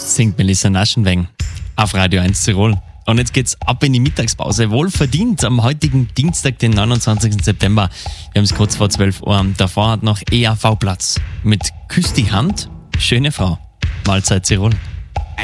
singt Melissa Naschenweng auf Radio 1 Tirol. Und jetzt geht's ab in die Mittagspause. Wohlverdient am heutigen Dienstag, den 29. September. Wir haben es kurz vor 12 Uhr. Davor hat noch EAV Platz. Mit Küss die Hand, schöne Frau. Mahlzeit Tirol.